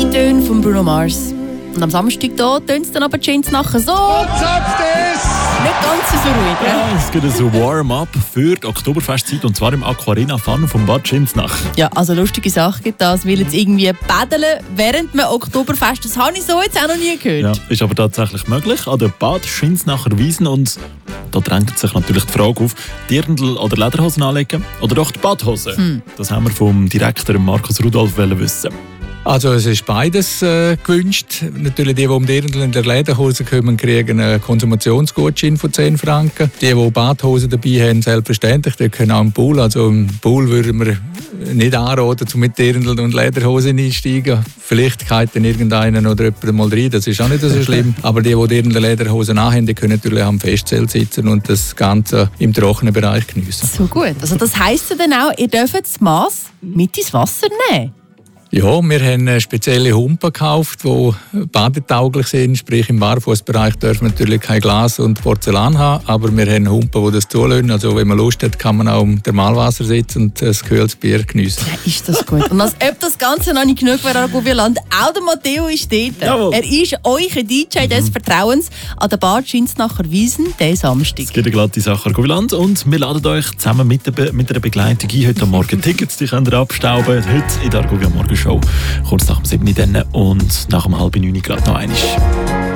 Die Töne von Bruno Mars. Und am Samstag da tönt es dann aber Jeans nachher so. Nicht ganz so ruhig. Ja, es gibt ein Warm-up für die Oktoberfestzeit und zwar im Aquarena Fun vom Bad Schinznach. Ja, also lustige Sache gibt das, weil jetzt irgendwie paddeln während einem Oktoberfest, das habe ich so jetzt auch noch nie gehört. Ja, ist aber tatsächlich möglich an der Bad Schinznacher Wiesen und da drängt sich natürlich die Frage auf, Dirndl oder Lederhosen anlegen oder doch die Badhose? Das haben wir vom Direktor Markus Rudolf wissen. Also es ist beides gewünscht. Natürlich die um Dirndl in der Lederhose kommen, kriegen einen Konsumationsgutschein von 10 Franken. Die Badhosen dabei haben, selbstverständlich, die können auch im Pool. Also im Pool würden wir nicht anraten, um mit Dirndl und Lederhosen einsteigen. Vielleicht geht dann irgendeiner oder jemand mal rein, das ist auch nicht so schlimm. Aber die Dirndl und Lederhosen anhaben, die können natürlich am Festzelt sitzen und das Ganze im trockenen Bereich geniessen. So gut. Also das heisst ja dann auch, ihr dürft das Maß mit ins Wasser nehmen? Ja, wir haben spezielle Humpen gekauft, die badetauglich sind. Sprich, im Barfußbereich dürfen wir natürlich kein Glas und Porzellan haben, aber wir haben Humpen, die das zulassen. Also wenn man Lust hat, kann man auch im Thermalwasser sitzen und ein kühles Bier geniessen. Ja, ist das gut. Und als ob das Ganze noch nicht genug wäre, Guvierland, auch der Matteo ist dort. Jawohl. Er ist euer DJ des Vertrauens an der Bad Schinznacher Wiesen diesen Samstag. Es gibt eine glatte Sache Guvierland und wir laden euch zusammen mit einer Begleitung ein. Heute am Morgen Tickets, die könnt ihr abstauben. Heute in der Argovia Morgenshow. Kurz nach dem 7. und nach dem 8:30 gerade noch einmal.